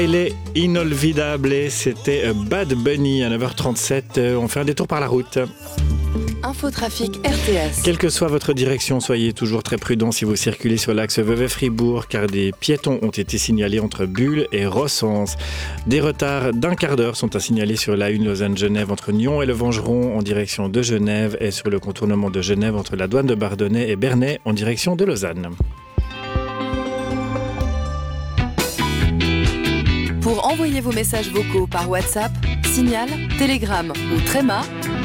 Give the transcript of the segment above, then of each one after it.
Il est inolvidable et c'était Bad Bunny à 9h37. On fait un détour par la route. Infotrafic RTS. Quelle que soit votre direction, soyez toujours très prudents si vous circulez sur l'axe Vevey-Fribourg car des piétons ont été signalés entre Bulle et Rossens. Des retards d'un quart d'heure sont à signaler sur l'A1 Lausanne-Genève entre Nyon et le Vengeron en direction de Genève et sur le contournement de Genève entre la douane de Bardonnay et Bernay en direction de Lausanne. Pour envoyer vos messages vocaux par WhatsApp, Signal, Telegram ou Tréma,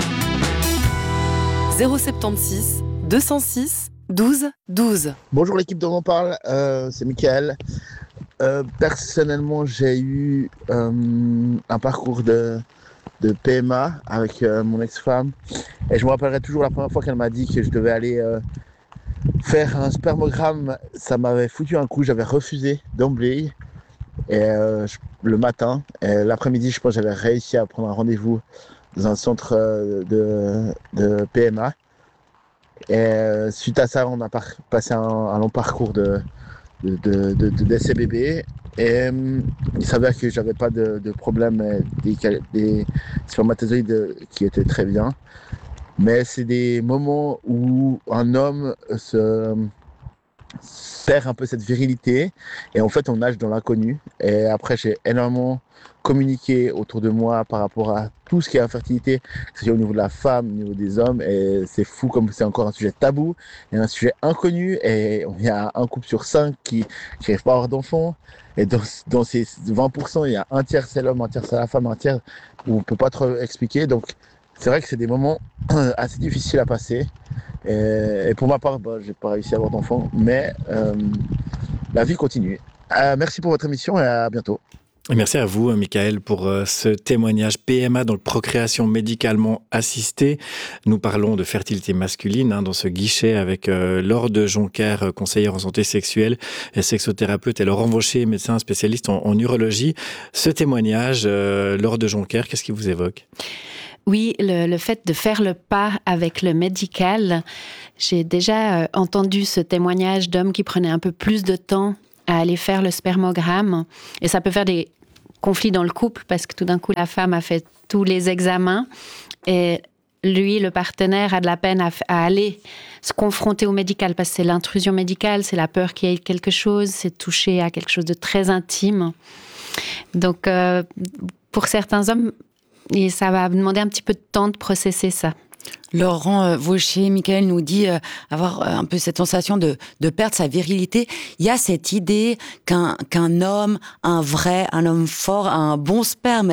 076 206 12 12. Bonjour l'équipe dont on parle, c'est Mickaël. Personnellement, j'ai eu un parcours de PMA avec mon ex-femme et je me rappellerai toujours la première fois qu'elle m'a dit que je devais aller faire un spermogramme. Ça m'avait foutu un coup, j'avais refusé d'emblée. Et le matin, et l'après-midi, je pense que j'avais réussi à prendre un rendez-vous dans un centre de PMA. Et suite à ça, on a passé un long parcours d'essai bébé. Et il s'avère que j'avais pas de problème, des spermatozoïdes qui étaient très bien. Mais c'est des moments où un homme perd un peu cette virilité et en fait on nage dans l'inconnu. Et après j'ai énormément communiqué autour de moi par rapport à tout ce qui est infertilité, que ce soit au niveau de la femme, au niveau des hommes, et c'est fou comme c'est encore un sujet tabou et un sujet inconnu. Et il y a un couple sur 5 qui n'arrive pas à avoir d'enfants, et dans ces 20%, il y a un tiers c'est l'homme, un tiers c'est la femme, un tiers où on peut pas trop expliquer. Donc c'est vrai que c'est des moments assez difficiles à passer. Et pour ma part, j'ai pas réussi à avoir d'enfant, mais la vie continue. Merci pour votre émission et à bientôt. Et merci à vous, Mickaël, pour ce témoignage PMA, donc procréation médicalement assistée. Nous parlons de fertilité masculine dans ce guichet avec Laure de Jonquère, conseillère en santé sexuelle et sexothérapeute, et Laurent Vaucher, médecin spécialiste en urologie. Ce témoignage, Laure de Jonquère, qu'est-ce qui vous évoque ? Oui, le fait de faire le pas avec le médical. J'ai déjà entendu ce témoignage d'hommes qui prenaient un peu plus de temps à aller faire le spermogramme. Et ça peut faire des conflits dans le couple parce que tout d'un coup, la femme a fait tous les examens et lui, le partenaire, a de la peine à aller se confronter au médical parce que c'est l'intrusion médicale, c'est la peur qu'il y ait quelque chose, c'est toucher à quelque chose de très intime. Donc, pour certains hommes, et ça va demander un petit peu de temps de processer ça. Laurent Vaucher, Mickaël nous dit avoir un peu cette sensation de perdre sa virilité. Il y a cette idée qu'un homme, un homme fort, a un bon sperme.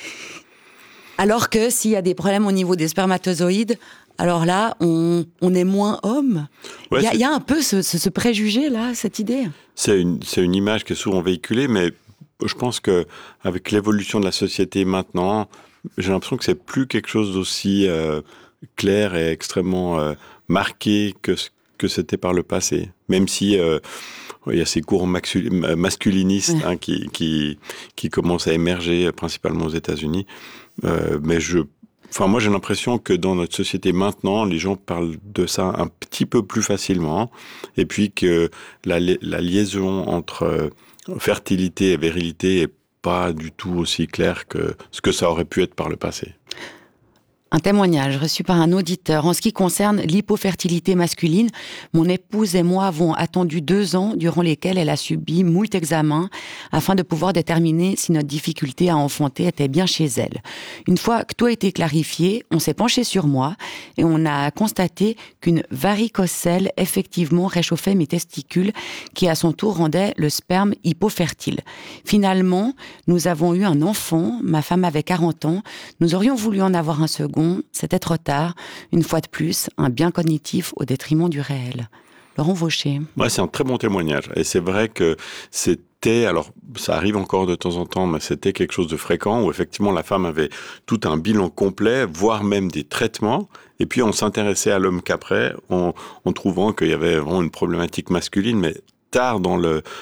Alors que s'il y a des problèmes au niveau des spermatozoïdes, alors là, on est moins homme. Ouais, il y a un peu ce préjugé-là, cette idée. C'est une image qui est souvent véhiculée, mais je pense qu'avec l'évolution de la société maintenant, j'ai l'impression que c'est plus quelque chose d'aussi clair et extrêmement marqué que c'était par le passé. Même si il y a ces courants masculinistes qui commencent à émerger principalement aux États-Unis. Mais moi, j'ai l'impression que dans notre société maintenant, les gens parlent de ça un petit peu plus facilement. Et puis que la liaison entre fertilité et virilité est pas du tout aussi clair que ce que ça aurait pu être par le passé. Un témoignage reçu par un auditeur. En ce qui concerne l'hypofertilité masculine, mon épouse et moi avons attendu 2 ans durant lesquels elle a subi moult examens afin de pouvoir déterminer si notre difficulté à enfanter était bien chez elle. Une fois que tout a été clarifié, on s'est penché sur moi et on a constaté qu'une varicocèle effectivement réchauffait mes testicules qui à son tour rendait le sperme hypofertile. Finalement, nous avons eu un enfant, ma femme avait 40 ans, nous aurions voulu en avoir un second. C'était trop tard. Une fois de plus, un bien cognitif au détriment du réel. Laurent Vaucher. Ouais, c'est un très bon témoignage. Et c'est vrai que c'était, alors ça arrive encore de temps en temps, mais c'était quelque chose de fréquent où effectivement la femme avait tout un bilan complet, voire même des traitements. Et puis on s'intéressait à l'homme qu'après, en trouvant qu'il y avait vraiment une problématique masculine, mais tard dans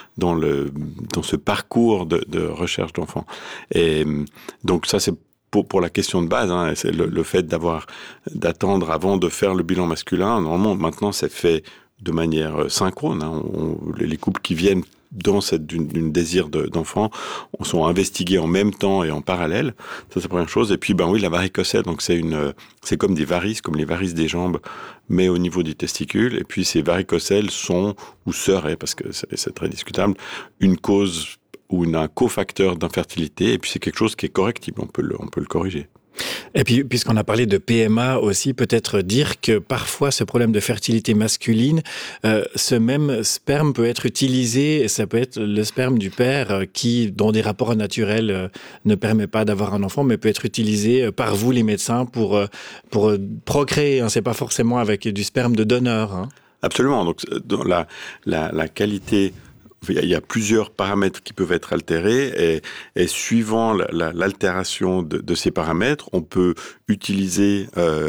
ce parcours de recherche d'enfants. Et donc ça, c'est pour la question de base, c'est le fait d'attendre avant de faire le bilan masculin. Normalement, maintenant, c'est fait de manière synchrone. Les couples qui viennent dans d'une désir d'enfant sont investigués en même temps et en parallèle. Ça, c'est la première chose. Et puis, la varicocèle, donc c'est comme des varices, comme les varices des jambes, mais au niveau des testicules. Et puis, ces varicocèles sont, ou seraient, parce que c'est très discutable, une cause ou un cofacteur d'infertilité. Et puis, c'est quelque chose qui est correctible. On peut le corriger. Et puis, puisqu'on a parlé de PMA aussi, peut-être dire que parfois, ce problème de fertilité masculine, ce même sperme peut être utilisé, et ça peut être le sperme du père qui, dont des rapports naturels ne permet pas d'avoir un enfant, mais peut être utilisé par vous, les médecins, pour procréer. C'est pas forcément avec du sperme de donneur. Absolument. Donc, dans la qualité... Il y a plusieurs paramètres qui peuvent être altérés et suivant l'altération de ces paramètres, on peut utiliser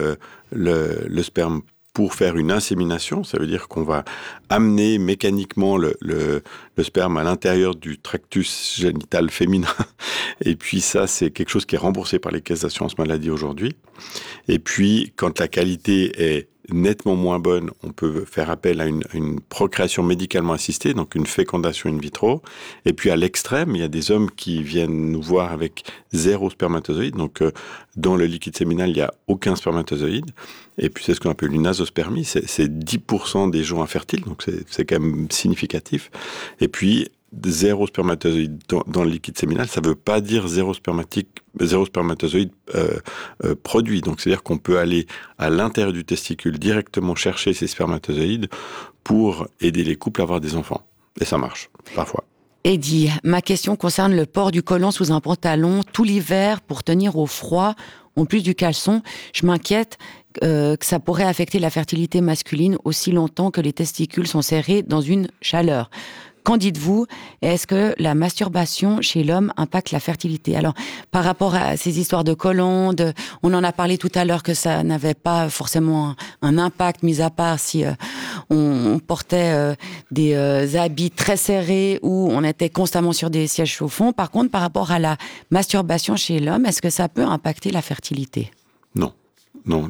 le sperme pour faire une insémination. Ça veut dire qu'on va amener mécaniquement le sperme à l'intérieur du tractus génital féminin. Et puis ça, c'est quelque chose qui est remboursé par les caisses d'assurance maladie aujourd'hui. Et puis, quand la qualité est nettement moins bonne, on peut faire appel à une procréation médicalement assistée, donc une fécondation in vitro. Et puis à l'extrême, il y a des hommes qui viennent nous voir avec 0 spermatozoïde. Donc dans le liquide séminal, il n'y a aucun spermatozoïde. Et puis c'est ce qu'on appelle une azospermie. C'est 10% des gens infertiles, donc c'est quand même significatif. Et puis 0 spermatozoïde dans le liquide séminal, ça ne veut pas dire 0 spermatozoïde produit. Donc, c'est-à-dire qu'on peut aller à l'intérieur du testicule directement chercher ces spermatozoïdes pour aider les couples à avoir des enfants. Et ça marche, parfois. Eddie, ma question concerne le port du collant sous un pantalon tout l'hiver pour tenir au froid, en plus du caleçon. Je m'inquiète que ça pourrait affecter la fertilité masculine aussi longtemps que les testicules sont serrés dans une chaleur. Qu'en dites-vous? Est-ce que la masturbation chez l'homme impacte la fertilité? Alors, par rapport à ces histoires de collants, on en a parlé tout à l'heure que ça n'avait pas forcément un impact, mis à part si on portait des habits très serrés ou on était constamment sur des sièges chauffants. Par contre, par rapport à la masturbation chez l'homme, est-ce que ça peut impacter la fertilité? Non. Non,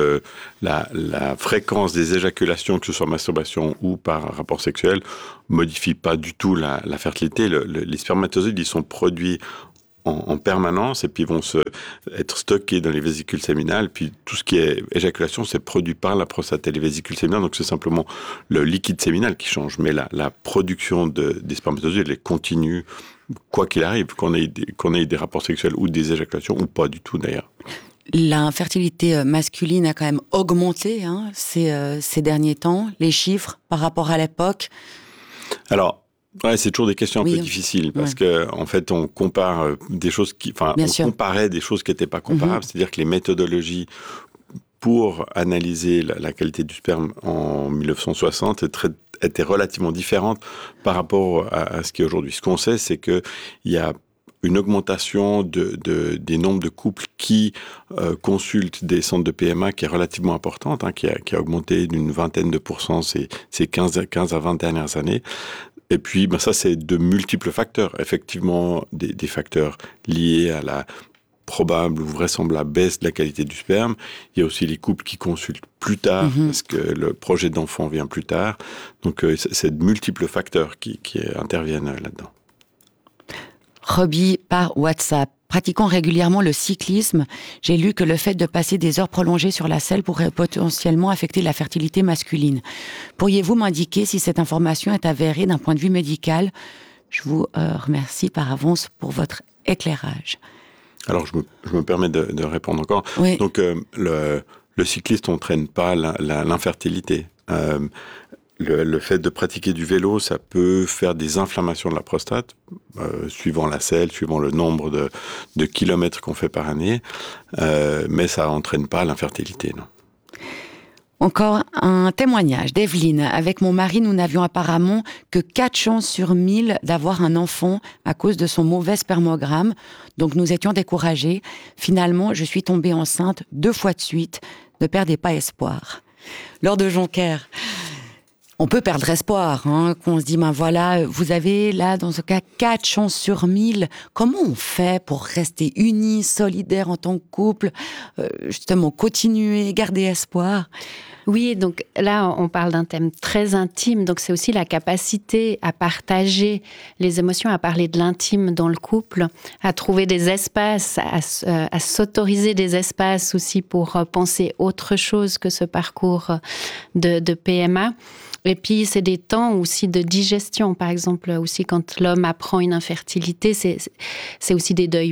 la fréquence des éjaculations, que ce soit masturbation ou par rapport sexuel, modifie pas du tout la fertilité. Les spermatozoïdes, ils sont produits en permanence et puis ils vont être stockés dans les vésicules séminales. Puis tout ce qui est éjaculation, c'est produit par la prostate et les vésicules séminales. Donc c'est simplement le liquide séminal qui change. Mais la production des spermatozoïdes, elle est continue, quoi qu'il arrive, qu'on ait des rapports sexuels ou des éjaculations, ou pas du tout d'ailleurs. L'infertilité masculine a quand même augmenté ces derniers temps, les chiffres par rapport à l'époque. Alors, c'est toujours des questions un peu difficiles parce que en fait, on compare des choses comparait des choses qui n'étaient pas comparables. C'est-à-dire que les méthodologies pour analyser la qualité du sperme en 1960 étaient relativement différentes par rapport à ce qui est aujourd'hui. Ce qu'on sait, c'est qu'il y a une augmentation des nombres de couples qui consultent des centres de PMA qui est relativement importante, qui a augmenté d'une vingtaine de % ces 15 à 20 dernières années. Et puis, ça, c'est de multiples facteurs. Effectivement, des facteurs liés à la probable ou vraisemblable baisse de la qualité du sperme. Il y a aussi les couples qui consultent plus tard parce que le projet d'enfant vient plus tard. Donc, c'est de multiples facteurs qui interviennent là-dedans. Roby par WhatsApp. Pratiquant régulièrement le cyclisme, j'ai lu que le fait de passer des heures prolongées sur la selle pourrait potentiellement affecter la fertilité masculine. Pourriez-vous m'indiquer si cette information est avérée d'un point de vue médical? Je vous remercie par avance pour votre éclairage. Alors, je me permets de répondre encore. Oui. Donc, le cycliste n'entraîne pas l'infertilité. Le fait de pratiquer du vélo, ça peut faire des inflammations de la prostate, suivant la selle, suivant le nombre de kilomètres qu'on fait par année, mais ça n'entraîne pas l'infertilité, non. Encore un témoignage d'Evelyne. Avec mon mari, nous n'avions apparemment que 4 chances sur 1000 d'avoir un enfant à cause de son mauvais spermogramme. Donc nous étions découragés. Finalement, je suis tombée enceinte 2 fois de suite. Ne perdez pas espoir. Laure de Jonquère. On peut perdre espoir, qu'on se dit, ben voilà, vous avez là, dans ce cas, 4 chances sur 1000. Comment on fait pour rester unis, solidaires en tant que couple, justement continuer, garder espoir? Oui, donc là, on parle d'un thème très intime. Donc, c'est aussi la capacité à partager les émotions, à parler de l'intime dans le couple, à trouver des espaces, à s'autoriser des espaces aussi pour penser autre chose que ce parcours de PMA. Et puis, c'est des temps aussi de digestion. Par exemple, aussi quand l'homme apprend une infertilité, c'est aussi des deuils.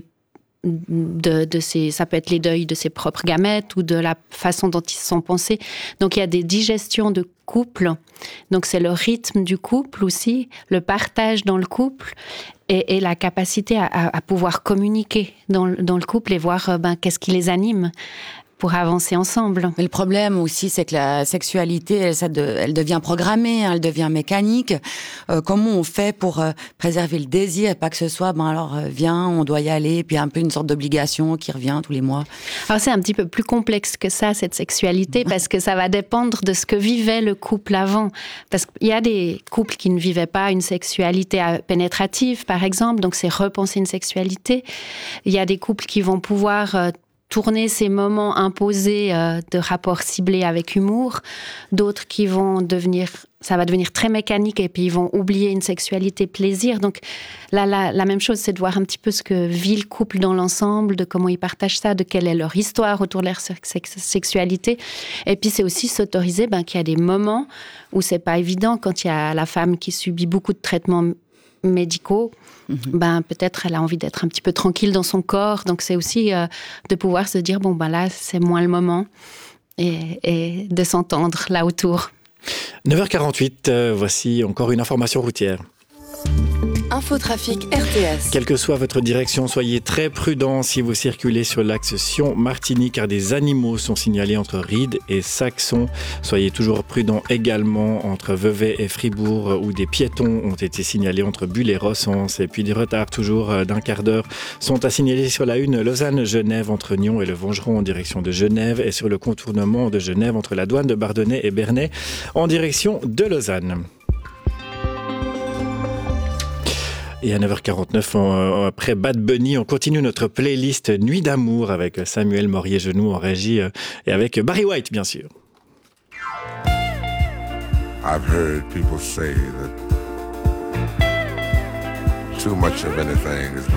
Ça peut être les deuils de ses propres gamètes ou de la façon dont ils se sont pensés. Donc, il y a des digestions de couple. Donc, c'est le rythme du couple aussi, le partage dans le couple et la capacité à pouvoir communiquer dans le couple et voir qu'est-ce qui les anime pour avancer ensemble. Mais le problème aussi, c'est que la sexualité, elle devient programmée, elle devient mécanique. Comment on fait pour préserver le désir et pas que ce soit, viens, on doit y aller, puis un peu une sorte d'obligation qui revient tous les mois? Alors c'est un petit peu plus complexe que ça, cette sexualité, parce que ça va dépendre de ce que vivait le couple avant. Parce qu'il y a des couples qui ne vivaient pas une sexualité pénétrative, par exemple, donc c'est repenser une sexualité. Il y a des couples qui vont pouvoir tourner ces moments imposés de rapports ciblés avec humour, d'autres qui vont ça va devenir très mécanique et puis ils vont oublier une sexualité plaisir. Donc là, la même chose, c'est de voir un petit peu ce que vit le couple dans l'ensemble, de comment ils partagent ça, de quelle est leur histoire autour de leur sexualité. Et puis c'est aussi s'autoriser qu'il y a des moments où c'est pas évident, quand il y a la femme qui subit beaucoup de traitements médicaux, peut-être elle a envie d'être un petit peu tranquille dans son corps. Donc c'est aussi de pouvoir se dire là c'est moins le moment et de s'entendre là autour. 9h48, voici encore une information routière. Infotrafic RTS. Quelle que soit votre direction, soyez très prudents si vous circulez sur l'axe Sion-Martigny, car des animaux sont signalés entre Ried et Saxon. Soyez toujours prudents également entre Vevey et Fribourg, où des piétons ont été signalés entre Bulle et Rossens. Et puis des retards toujours d'un quart d'heure sont à signaler sur la 1 Lausanne-Genève entre Nyon et le Vongeron en direction de Genève, et sur le contournement de Genève entre la douane de Bardonnay et Bernay en direction de Lausanne. Et à 9h49, après Bad Bunny, on continue notre playlist Nuit d'amour avec Samuel Morier-Genoux en régie et avec Barry White, bien sûr. I've heard people say that too much of anything is